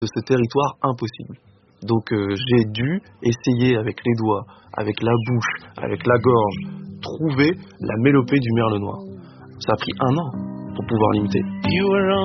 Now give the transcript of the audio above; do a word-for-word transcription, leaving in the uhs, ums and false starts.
de ce territoire impossible. Donc euh, j'ai dû essayer avec les doigts, avec la bouche, avec la gorge, trouver la mélopée du merle noir. Ça a pris un an pour pouvoir l'imiter.